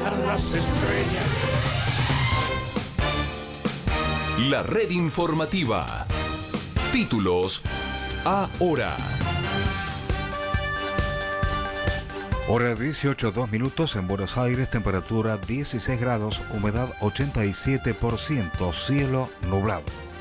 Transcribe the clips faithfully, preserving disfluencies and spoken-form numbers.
bajan las estrellas. La red informativa. Títulos ahora. Hora dieciocho, dos minutos en Buenos Aires, temperatura dieciséis grados, humedad ochenta y siete por ciento, cielo nublado.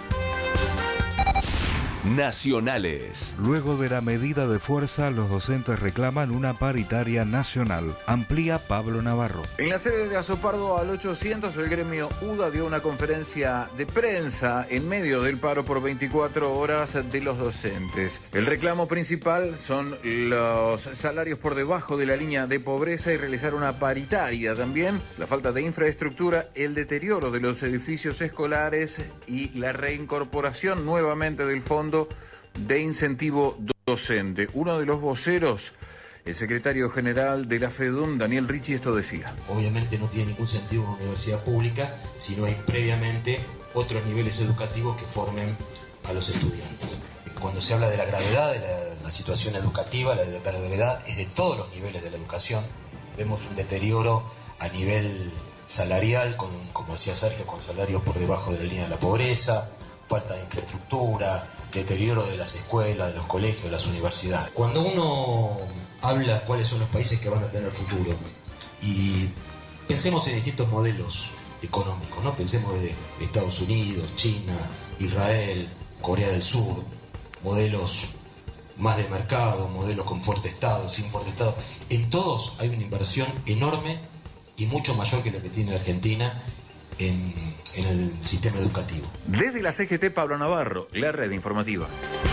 Nacionales. Luego de la medida de fuerza, los docentes reclaman una paritaria nacional. Amplía Pablo Navarro. En la sede de Azopardo al ochocientos, el gremio U D A dio una conferencia de prensa en medio del paro por veinticuatro horas de los docentes. El reclamo principal son los salarios por debajo de la línea de pobreza y realizar una paritaria. También la falta de infraestructura, el deterioro de los edificios escolares y la reincorporación nuevamente del fondo de incentivo docente. Uno de los voceros, el secretario general de la FEDUM, Daniel Ricci, esto decía. Obviamente no tiene ningún sentido una universidad pública si no hay previamente otros niveles educativos que formen a los estudiantes. Cuando se habla de la gravedad de la, la situación educativa, la, la gravedad es de todos los niveles de la educación. Vemos un deterioro a nivel salarial, con, como decía Sergio, con salarios por debajo de la línea de la pobreza, falta de infraestructura, deterioro de las escuelas, de los colegios, de las universidades. Cuando uno habla cuáles son los países que van a tener futuro, y pensemos en distintos modelos económicos, ¿no? Pensemos de Estados Unidos, China, Israel, Corea del Sur, modelos más de mercado, modelos con fuerte Estado, sin fuerte Estado. En todos hay una inversión enorme y mucho mayor que la que tiene Argentina En, en el sistema educativo. Desde la C G T, Pablo Navarro, la red informativa.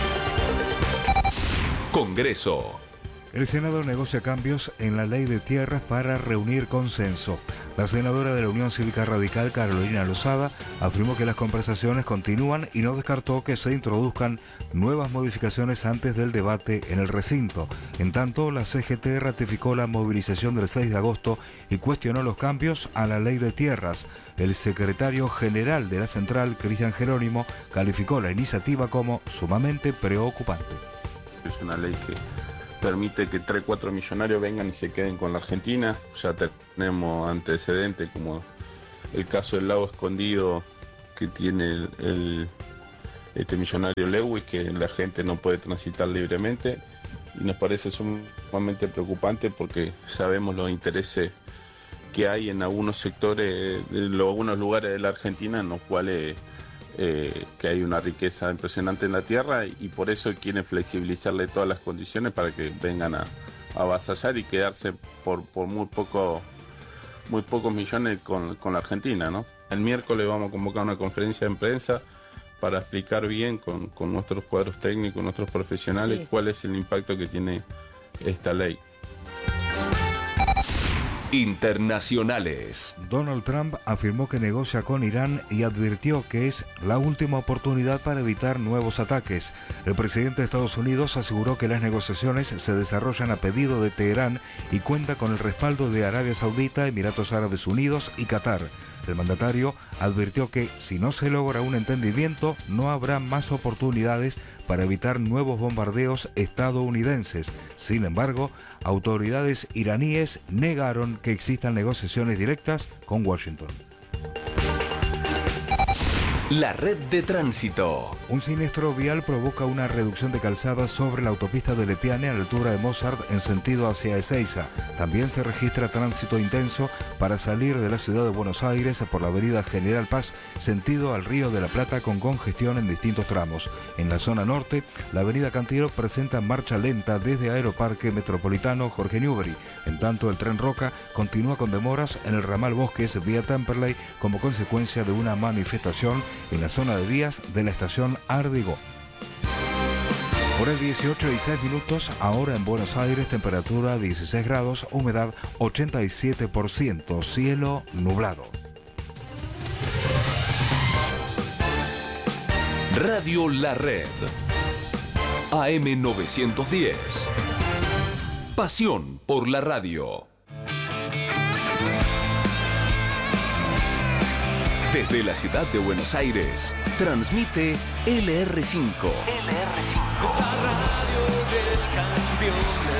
Congreso. El Senado negocia cambios en la ley de tierras para reunir consenso. La senadora de la Unión Cívica Radical, Carolina Lozada, afirmó que las conversaciones continúan y no descartó que se introduzcan nuevas modificaciones antes del debate en el recinto. En tanto, la C G T ratificó la movilización del seis de agosto y cuestionó los cambios a la ley de tierras. El secretario general de la central, Cristian Jerónimo, calificó la iniciativa como sumamente preocupante. Es una ley que permite que tres, cuatro millonarios vengan y se queden con la Argentina. Ya tenemos antecedentes como el caso del lago escondido que tiene el, el, este millonario Lewis, que la gente no puede transitar libremente, y nos parece sumamente preocupante porque sabemos los intereses que hay en algunos sectores, en algunos lugares de la Argentina en los cuales Eh, que hay una riqueza impresionante en la tierra, y por eso quieren flexibilizarle todas las condiciones para que vengan a, a avasallar y quedarse por, por muy poco muy pocos millones con, con la Argentina, ¿no? El miércoles vamos a convocar una conferencia de prensa para explicar bien con, con nuestros cuadros técnicos, nuestros profesionales, sí, cuál es el impacto que tiene esta ley. Internacionales. Donald Trump afirmó que negocia con Irán y advirtió que es la última oportunidad para evitar nuevos ataques. El presidente de Estados Unidos aseguró que las negociaciones se desarrollan a pedido de Teherán y cuenta con el respaldo de Arabia Saudita, Emiratos Árabes Unidos y Qatar. El mandatario advirtió que si no se logra un entendimiento, no habrá más oportunidades para evitar nuevos bombardeos estadounidenses. Sin embargo, autoridades iraníes negaron que existan negociaciones directas con Washington. La red de tránsito. Un siniestro vial provoca una reducción de calzada sobre la autopista de Lepiane a la altura de Mozart en sentido hacia Ezeiza. También se registra tránsito intenso para salir de la ciudad de Buenos Aires por la avenida General Paz, sentido al Río de la Plata, con congestión en distintos tramos. En la zona norte, la avenida Cantilo presenta marcha lenta desde Aeroparque Metropolitano Jorge Newbery. En tanto, el tren Roca continúa con demoras en el ramal Bosques vía Temperley como consecuencia de una manifestación en la zona de vías de la estación Ardigó. Por el dieciocho y seis minutos, ahora en Buenos Aires, temperatura dieciséis grados, humedad ochenta y siete por ciento, cielo nublado. Radio La Red. A M novecientos diez. Pasión por la radio. Desde la ciudad de Buenos Aires, transmite L R cinco. L R cinco. Es la radio del campeón.